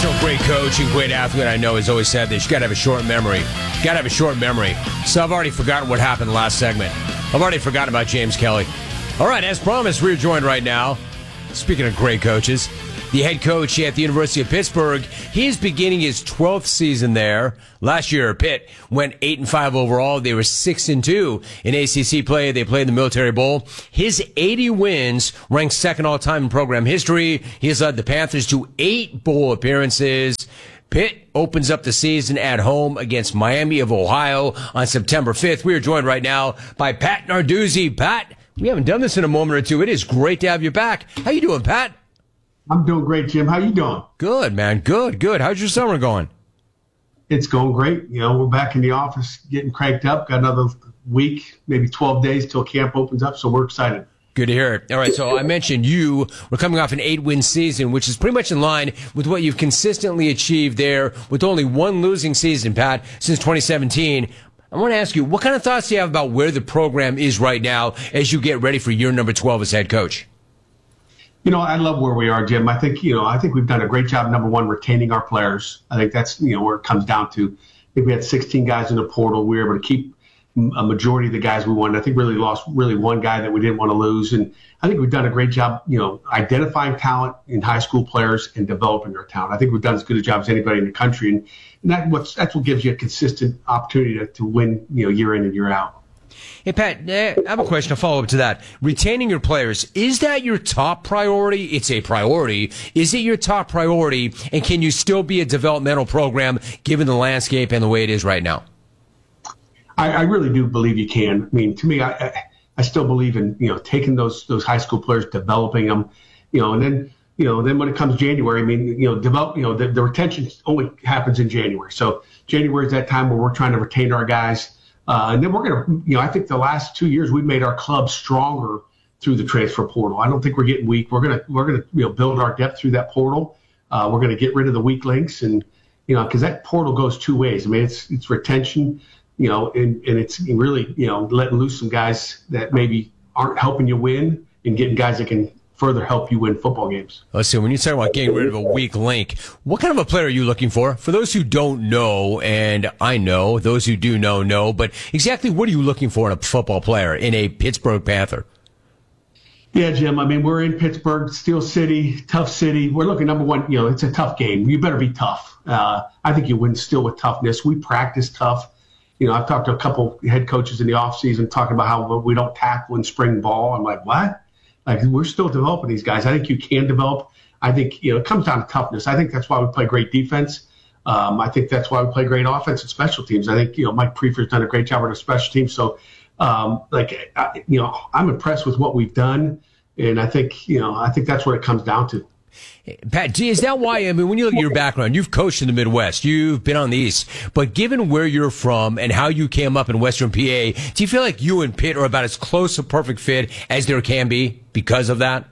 There's no great coach and great athlete I know has always said this. You got to have a short memory. Got to have a short memory. So I've already forgotten what happened last segment. I've already forgotten about James Kelly. All right, as promised, we're joined right now. Speaking of great coaches, the head coach at the University of Pittsburgh. He's beginning his 12th season there. Last year, Pitt went 8-5 overall. They were 6-2 in ACC play. They played in the Military Bowl. His 80 wins ranked second all-time in program history. He has led the Panthers to 8 bowl appearances. Pitt opens up the season at home against Miami of Ohio on September 5th. We are joined right now by Pat Narduzzi. Pat, we haven't done this in a moment or two. It is great to have you back. How you doing, Pat? I'm doing great, Jim. How you doing? Good, man. Good. How's your summer going? It's going great. You know, we're back in the office getting cranked up. Got another week, maybe 12 days till camp opens up, so we're excited. Good to hear it. All right, so I mentioned you were coming off an 8-win season, which is pretty much in line with what you've consistently achieved there with only one losing season, Pat, since 2017. I want to ask you, what kind of thoughts do you have about where the program is right now as you get ready for year number 12 as head coach? You know, I love where we are, Jim. I think we've done a great job, number one, retaining our players. I think that's, where it comes down to. I think we had 16 guys in the portal. We were able to keep a majority of the guys we wanted. I think really lost one guy that we didn't want to lose. And I think we've done a great job, identifying talent in high school players and developing our talent. I think we've done as good a job as anybody in the country. And that's what gives you a consistent opportunity to win, year in and year out. Hey, Pat, I have a question, a follow-up to that. Retaining your players, is that your top priority? It's a priority. Is it your top priority, and can you still be a developmental program given the landscape and the way it is right now? I really do believe you can. I mean, to me, I still believe in, taking those high school players, developing them, and then, then when it comes January, the retention only happens in January. So January is that time where we're trying to retain our guys. And then we're going to, I think the last 2 years we've made our club stronger through the transfer portal. I don't think we're getting weak. We're going to build our depth through that portal. We're going to get rid of the weak links, and because that portal goes two ways. I mean, it's retention, and it's really letting loose some guys that maybe aren't helping you win and getting guys that can further help you win football games. Let's see, when you talk about getting rid of a weak link, what kind of a player are you looking for? For those who don't know, and I know, those who do know, but exactly what are you looking for in a football player, in a Pittsburgh Panther? Yeah, Jim, I mean, we're in Pittsburgh, Steel City, tough city. We're looking, number one, it's a tough game. You better be tough. I think you win still with toughness. We practice tough. I've talked to a couple head coaches in the offseason talking about how we don't tackle in spring ball. I'm like, what? Like, we're still developing these guys. I think you can develop. I think, it comes down to toughness. I think that's why we play great defense. I think that's why we play great offense and special teams. I think, Mike Prefer's done a great job with the special teams. So, I'm impressed with what we've done. And I think that's what it comes down to. Pat, is that why, I mean, when you look at your background, you've coached in the Midwest, you've been on the East, but given where you're from and how you came up in Western PA, do you feel like you and Pitt are about as close a perfect fit as there can be because of that?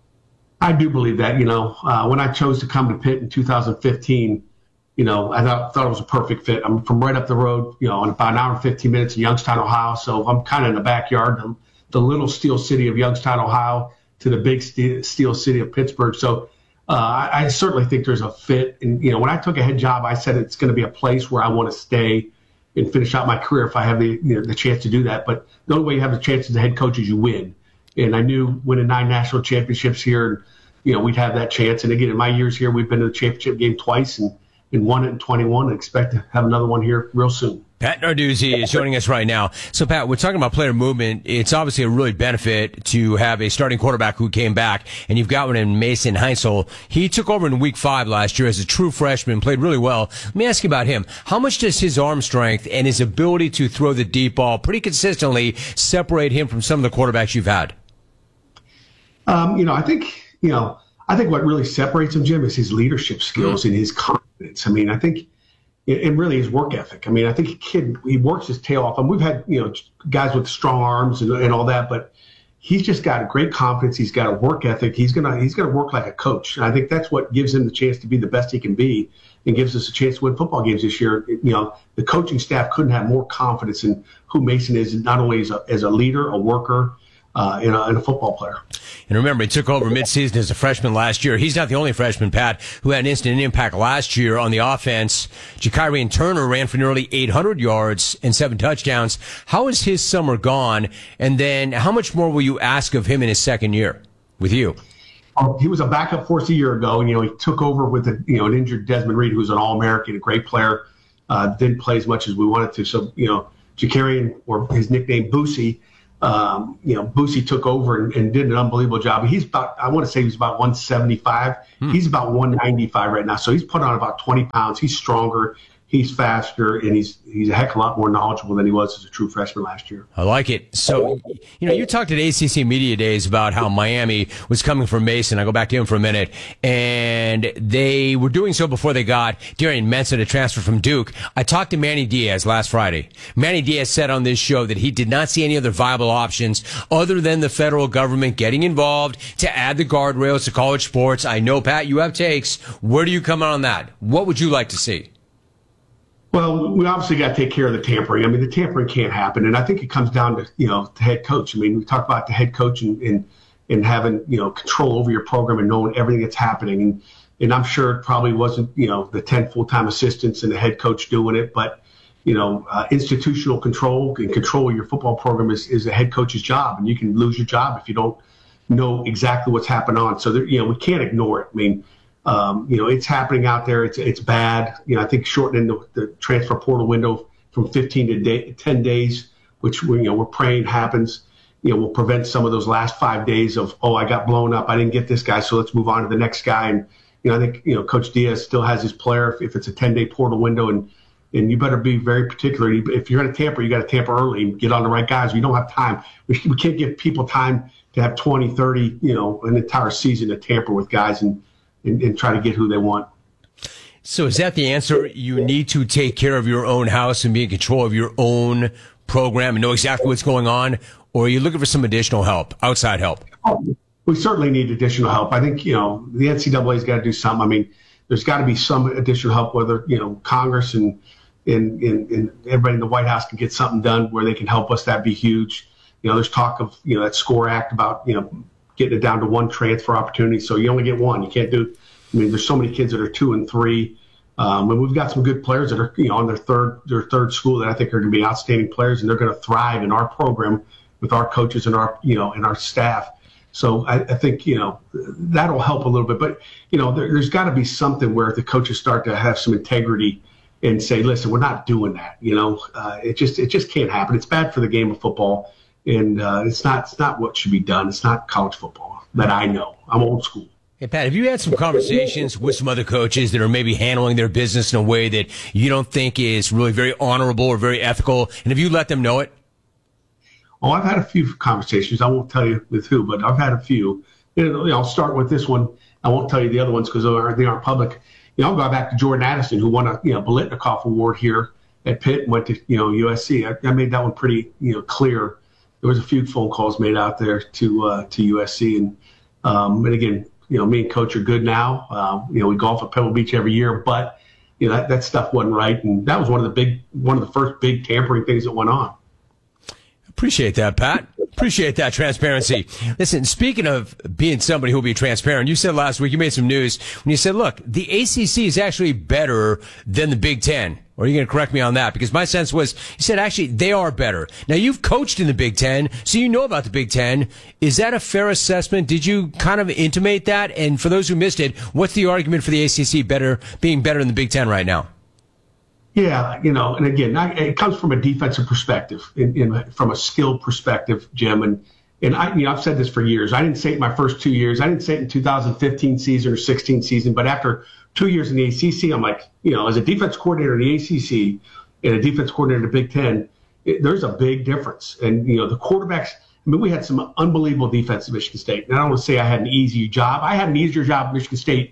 I do believe that. When I chose to come to Pitt in 2015, I thought it was a perfect fit. I'm from right up the road, in about an hour and 15 minutes in Youngstown, Ohio, so I'm kind of in the backyard, the little steel city of Youngstown, Ohio, to the big steel city of Pittsburgh. So I certainly think there's a fit. And, when I took a head job, I said it's going to be a place where I want to stay and finish out my career if I have the chance to do that. But the only way you have the chance as a head coach is you win. And I knew winning 9 national championships here, we'd have that chance. And again, in my years here, we've been to the championship game twice and won it in 21 and expect to have another one here real soon. Pat Narduzzi is joining us right now. So, Pat, we're talking about player movement. It's obviously a really benefit to have a starting quarterback who came back, and you've got one in Mason Heinzel. He took over in week 5 last year as a true freshman, played really well. Let me ask you about him. How much does his arm strength and his ability to throw the deep ball pretty consistently separate him from some of the quarterbacks you've had? I think what really separates him, Jim, is his leadership skills and his confidence. I mean, I think and really his work ethic. I mean, I think he works his tail off. And we've had, guys with strong arms and all that, but he's just got a great confidence. He's got a work ethic. He's gonna work like a coach. And I think that's what gives him the chance to be the best he can be and gives us a chance to win football games this year. The coaching staff couldn't have more confidence in who Mason is, not only as a leader, a worker, in a football player. And remember, he took over midseason as a freshman last year. He's not the only freshman, Pat, who had an instant impact last year on the offense. Jakarian Turner ran for nearly 800 yards and 7 touchdowns. How has his summer gone? And then how much more will you ask of him in his second year with you? He was a backup for us a year ago, and he took over with an injured Desmond Reed, who was an All-American, a great player. Didn't play as much as we wanted to. So Jakarian, or his nickname Boosie, Boosie took over and did an unbelievable job. He's about, I want to say he's about 175. He's about 195 right now. So he's put on about 20 pounds. He's stronger. He's faster, and he's a heck of a lot more knowledgeable than he was as a true freshman last year. I like it. So, you talked at ACC Media Days about how Miami was coming from Mason. I go back to him for a minute. And they were doing so before they got Darian Mensah to transfer from Duke. I talked to Manny Diaz last Friday. Manny Diaz said on this show that he did not see any other viable options other than the federal government getting involved to add the guardrails to college sports. I know, Pat, you have takes. Where do you come out on that? What would you like to see? Well, we obviously got to take care of the tampering. I mean, the tampering can't happen, and I think it comes down to to head coach. I mean, we talk about the head coach and having control over your program and knowing everything that's happening. And I'm sure it probably wasn't the 10 full-time assistants and the head coach doing it, but institutional control and control of your football program is a head coach's job, and you can lose your job if you don't know exactly what's happening on. So we can't ignore it. I mean. It's happening out there. It's bad. I think shortening the transfer portal window from 15 to 10 days, which we're praying happens, will prevent some of those last 5 days of, I got blown up. I didn't get this guy, so let's move on to the next guy. And, I think, Coach Diaz still has his player if it's a 10-day portal window, and you better be very particular. If you're going to tamper, you got to tamper early and get on the right guys. We don't have time. We can't give people time to have 20, 30, an entire season to tamper with guys and try to get who they want. So is that the answer? You need to take care of your own house and be in control of your own program and know exactly what's going on? Or are you looking for some additional help, outside help? We certainly need additional help. I think, the NCAA's got to do something. I mean, there's got to be some additional help, whether, Congress and everybody in the White House can get something done where they can help us. That'd be huge. There's talk of, that SCORE Act about, getting it down to one transfer opportunity. So you only get one. You can't do, there's so many kids that are 2 and 3. And we've got some good players that are, on their third school that I think are going to be outstanding players, and they're going to thrive in our program with our coaches and our, and our staff. So I think, that'll help a little bit. But, there's got to be something where the coaches start to have some integrity and say, listen, we're not doing that. It just can't happen. It's bad for the game of football. And it's not what should be done. It's not college football that I know. I'm old school. Hey, Pat, have you had some conversations with some other coaches that are maybe handling their business in a way that you don't think is really very honorable or very ethical? And have you let them know it? Oh, I've had a few conversations. I won't tell you with who, but I've had a few. I'll start with this one. I won't tell you the other ones because they aren't public. I'll go back to Jordan Addison, who won a Biletnikoff Award here at Pitt and went to USC. I made that one pretty clear. There was a few phone calls made out there to USC, and again, me and Coach are good now. We golf at Pebble Beach every year, but that stuff wasn't right, and that was one of the first big tampering things that went on. Appreciate that, Pat. Appreciate that transparency. Listen, speaking of being somebody who will be transparent, you said last week, you made some news when you said, look, the ACC is actually better than the Big Ten. Or are you going to correct me on that? Because my sense was, you said actually they are better. Now you've coached in the Big Ten, so you know about the Big Ten. Is that a fair assessment? Did you kind of intimate that? And for those who missed it, what's the argument for the ACC being better than the Big Ten right now? Yeah, and again, it comes from a defensive perspective, from a skill perspective, Jim. And I've said this for years. I didn't say it my first 2 years. I didn't say it in 2015 season or 16 season. But after 2 years in the ACC, I'm like, as a defense coordinator in the ACC and a defense coordinator in the Big Ten, there's a big difference. And, the quarterbacks, we had some unbelievable defense at Michigan State. And I don't want to say I had an easy job. I had an easier job at Michigan State,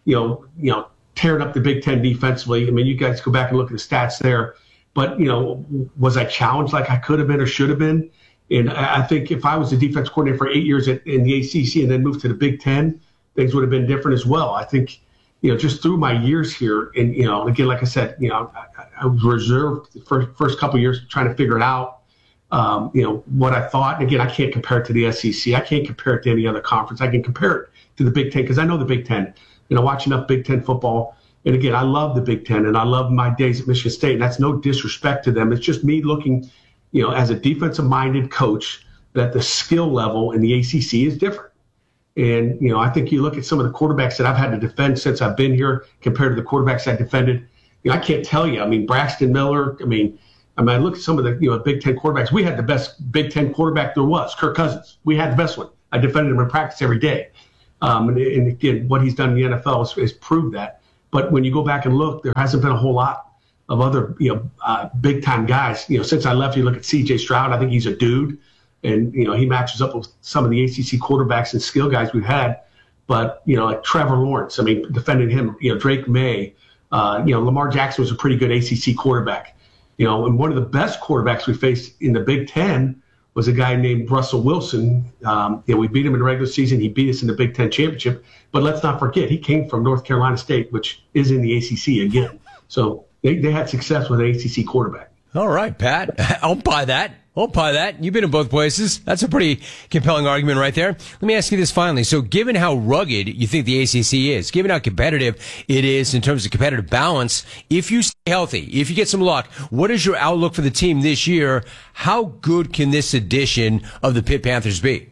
tearing up the Big Ten defensively. You guys go back and look at the stats there. But, was I challenged like I could have been or should have been? And I think if I was the defense coordinator for 8 years in the ACC and then moved to the Big Ten, things would have been different as well. I think, just through my years here, and, again, like I said, I was reserved the first couple of years trying to figure it out. what I thought. Again, I can't compare it to the SEC. I can't compare it to any other conference. I can compare it to the Big Ten because I know the Big Ten. Watch enough Big Ten football. And again, I love the Big Ten, and I love my days at Michigan State. And that's no disrespect to them. It's just me looking, as a defensive-minded coach, that the skill level in the ACC is different. And, I think you look at some of the quarterbacks that I've had to defend since I've been here compared to the quarterbacks I defended. I can't tell you. I mean, Braxton Miller. I look at some of the Big Ten quarterbacks. We had the best Big Ten quarterback there was, Kirk Cousins. We had the best one. I defended him in practice every day. And again, what he's done in the NFL has proved that. But when you go back and look, there hasn't been a whole lot of other big-time guys. Since I left, you look at C.J. Stroud. I think he's a dude. And, he matches up with some of the ACC quarterbacks and skill guys we've had. But, like Trevor Lawrence, defending him, Drake May, Lamar Jackson was a pretty good ACC quarterback. And one of the best quarterbacks we faced in the Big Ten was a guy named Russell Wilson. We beat him in the regular season. He beat us in the Big Ten championship. But let's not forget, he came from North Carolina State, which is in the ACC again. So they had success with an ACC quarterback. All right, Pat. I'll buy that. You've been in both places. That's a pretty compelling argument right there. Let me ask you this finally. So given how rugged you think the ACC is, given how competitive it is in terms of competitive balance, if you stay healthy, if you get some luck, what is your outlook for the team this year? How good can this edition of the Pitt Panthers be?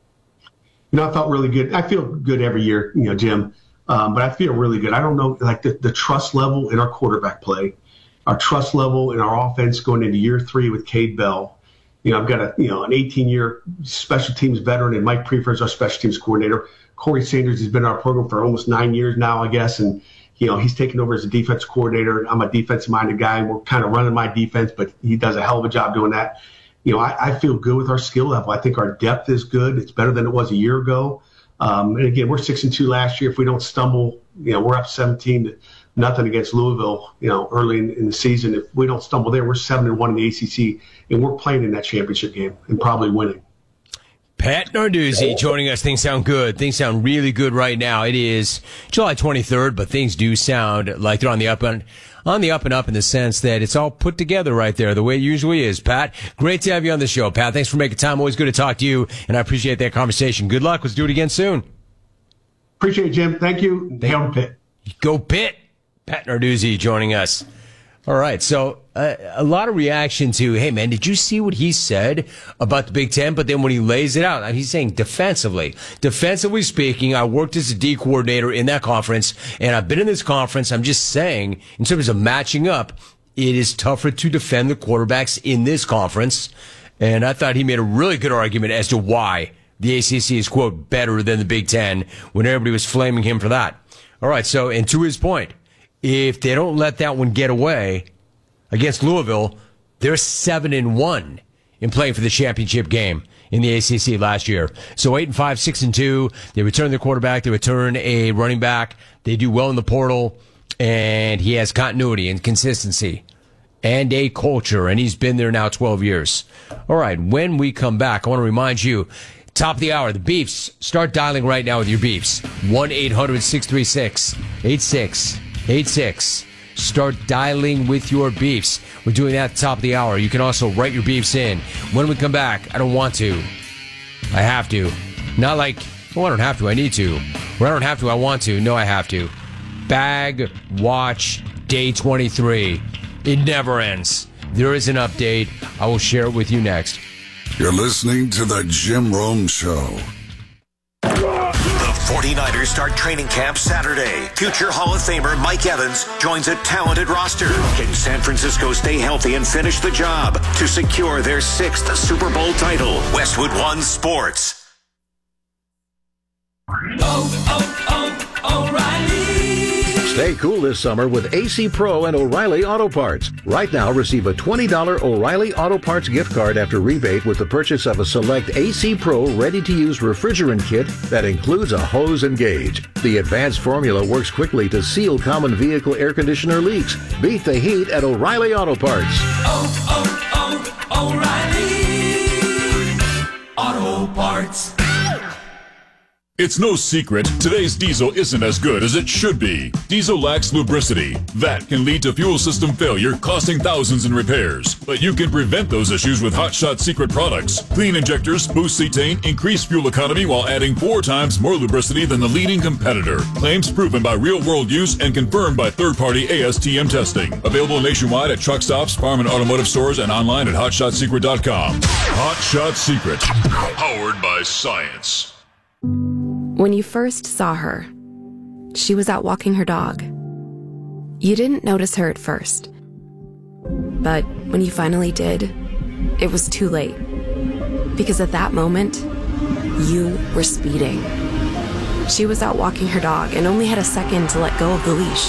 I felt really good. I feel good every year, Jim, but I feel really good. I don't know, like the trust level in our quarterback play, our trust level in our offense going into year 3 with Cade Bell. I've got an 18-year special teams veteran, and Mike Prefer is our special teams coordinator. Corey Sanders has been in our program for almost 9 years now, I guess, and he's taken over as a defense coordinator. I'm a defensive-minded guy, and we're kind of running my defense, but he does a hell of a job doing that. I feel good with our skill level. I think our depth is good. It's better than it was a year ago. And again, we're 6-2 last year. If we don't stumble, we're up 17-0 against Louisville, early in the season. If we don't stumble there, we're 7-1 in the ACC, and we're playing in that championship game and probably winning. Pat Narduzzi joining us. Things sound good. Things sound really good right now. It is July 23rd, but things do sound like they're on the up and up in the sense that it's all put together right there, the way it usually is. Pat, great to have you on the show. Pat, thanks for making time. Always good to talk to you, and I appreciate that conversation. Good luck. Let's do it again soon. Appreciate it, Jim. Thank you. Hail Pitt. Go Pitt. Pat Narduzzi joining us. All right, so a lot of reaction to, hey, man, did you see what he said about the Big Ten? But then when he lays it out, he's saying defensively speaking, I worked as a D coordinator in that conference, and I've been in this conference. I'm just saying, in terms of matching up, it is tougher to defend the quarterbacks in this conference. And I thought he made a really good argument as to why the ACC is, quote, better than the Big Ten when everybody was flaming him for that. All right, so, and to his point, if they don't let that one get away against Louisville, they're 7-1 in playing for the championship game in the ACC last year. So 8-5, 6-2. They return their quarterback. They return a running back. They do well in the portal, and he has continuity and consistency and a culture, and he's been there now 12 years. All right, when we come back, I want to remind you, top of the hour, the Beefs. Start dialing right now with your Beefs. 1-800-636-8686. Start dialing with your beefs. We're doing that at the top of the hour. You can also write your beefs in. When we come back, I don't want to. I have to. Not like, oh, I don't have to, I need to. Or I don't have to, I want to. No, I have to. Bag Watch Day 23. It never ends. There is an update. I will share it with you next. You're listening to The Jim Rome Show. 49ers start training camp Saturday. Future Hall of Famer Mike Evans joins a talented roster. Can San Francisco stay healthy and finish the job to secure their 6th Super Bowl title? Westwood One Sports. O'Reilly. Stay cool this summer with AC Pro and O'Reilly Auto Parts. Right now, receive a $20 O'Reilly Auto Parts gift card after rebate with the purchase of a select AC Pro ready-to-use refrigerant kit that includes a hose and gauge. The advanced formula works quickly to seal common vehicle air conditioner leaks. Beat the heat at O'Reilly Auto Parts. O'Reilly Auto Parts. It's no secret, today's diesel isn't as good as it should be. Diesel lacks lubricity. That can lead to fuel system failure, costing thousands in repairs. But you can prevent those issues with Hot Shot Secret products. Clean injectors, boost cetane, increase fuel economy while adding 4 times more lubricity than the leading competitor. Claims proven by real-world use and confirmed by third-party ASTM testing. Available nationwide at truck stops, farm and automotive stores, and online at HotShotSecret.com. Hot Shot Secret. Powered by science. When you first saw her, she was out walking her dog. You didn't notice her at first. But when you finally did, it was too late. Because at that moment, you were speeding. She was out walking her dog and only had a second to let go of the leash.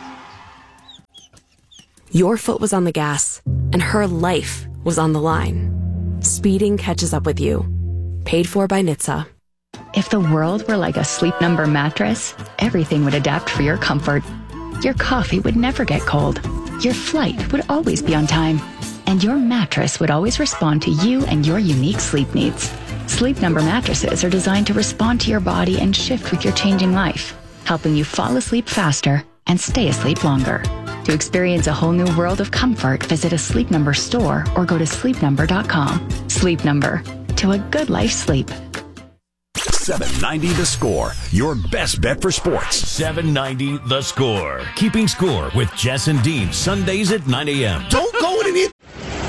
Your foot was on the gas, and her life was on the line. Speeding catches up with you. Paid for by NHTSA. If the world were like a Sleep Number mattress, everything would adapt for your comfort. Your coffee would never get cold. Your flight would always be on time. And your mattress would always respond to you and your unique sleep needs. Sleep Number mattresses are designed to respond to your body and shift with your changing life, helping you fall asleep faster and stay asleep longer. To experience a whole new world of comfort, visit a Sleep Number store or go to sleepnumber.com. Sleep Number. To a good life sleep. 790 The Score, your best bet for sports. 790 The Score. Keeping score with Jess and Dean, Sundays at 9 a.m. Don't go in it.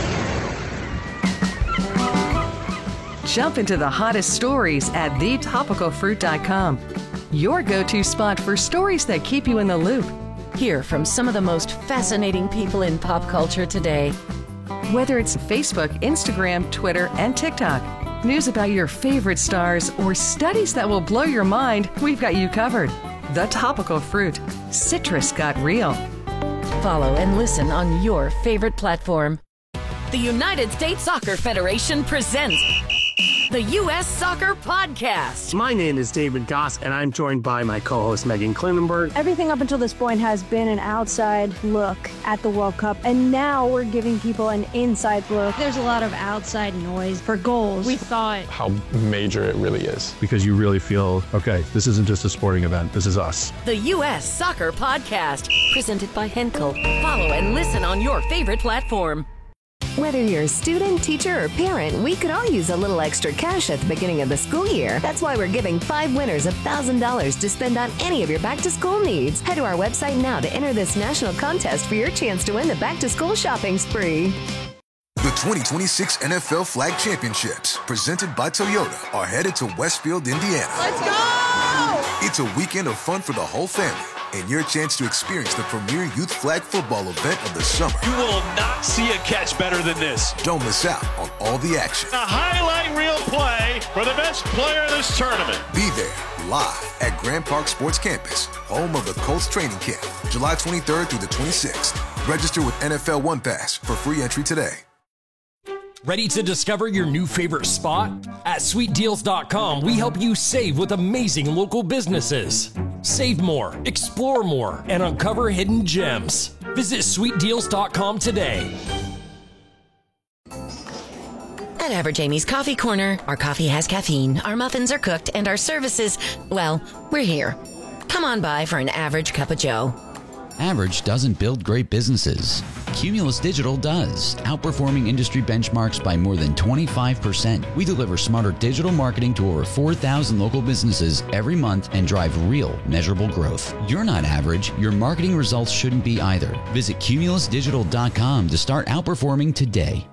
Jump into the hottest stories at thetopicalfruit.com. Your go-to spot for stories that keep you in the loop. Hear from some of the most fascinating people in pop culture today. Whether it's Facebook, Instagram, Twitter, and TikTok. News about your favorite stars or studies that will blow your mind, we've got you covered. The Topical Fruit. Citrus got real. Follow and listen on your favorite platform. The United States Soccer Federation presents the U.S. Soccer Podcast. My name is David Goss, and I'm joined by my co-host Megan Klinenberg. Everything up until this point has been an outside look at the World Cup, and now we're giving people an inside look. There's a lot of outside noise for goals. We thought how major it really is. Because you really feel, okay, this isn't just a sporting event, this is us. The U.S. Soccer Podcast, presented by Henkel. Follow and listen on your favorite platform. Whether you're a student, teacher, or parent, we could all use a little extra cash at the beginning of the school year. That's why we're giving 5 winners $1,000 to spend on any of your back-to-school needs. Head to our website now to enter this national contest for your chance to win the back-to-school shopping spree. The 2026 NFL Flag Championships, presented by Toyota, are headed to Westfield, Indiana. Let's go! It's a weekend of fun for the whole family, and your chance to experience the premier youth flag football event of the summer. You will not see a catch better than this. Don't miss out on all the action. A highlight reel play for the best player in this tournament. Be there, live at Grand Park Sports Campus, home of the Colts training camp, July 23rd through the 26th. Register with NFL One Pass for free entry today. Ready to discover your new favorite spot? At SweetDeals.com, we help you save with amazing local businesses. Save more, explore more, and uncover hidden gems. Visit SweetDeals.com today. At Average Amy's Coffee Corner, our coffee has caffeine, our muffins are cooked, and our services, well, we're here. Come on by for an average cup of joe. Average doesn't build great businesses. Cumulus Digital does, outperforming industry benchmarks by more than 25%. We deliver smarter digital marketing to over 4,000 local businesses every month and drive real, measurable growth. You're not average. Your marketing results shouldn't be either. Visit cumulusdigital.com to start outperforming today.